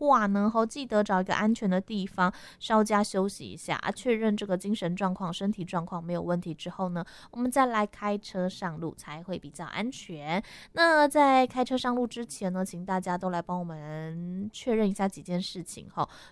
话呢，记得找一个安全的地方稍加休息一下，确认这个精神状况、身体状况没有问题之后呢，我们再来开车上路才会比较安全。那在开车上路之前呢，请大家都来帮我们确认一下几件事情。